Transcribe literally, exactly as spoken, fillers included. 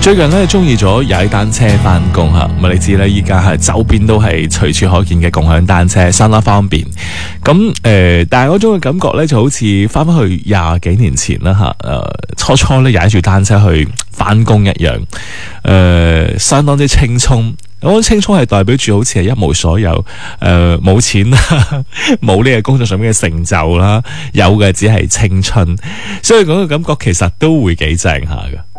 最近咧中意咗踩單車翻工吓，咁你知咧依家係周邊都係隨處可見嘅共享單車，相當方便。咁誒、呃，但係嗰種嘅感覺咧就好似翻返去廿幾年前啦吓，誒、呃，初初咧踩住單車去翻工一樣，誒、呃，相當之青蔥。我青蔥係代表住好似係一無所有，誒、呃，冇錢啦，冇呢個工作上面嘅成就啦，有嘅只係青春，所以嗰個感覺其實都會幾正下㗎。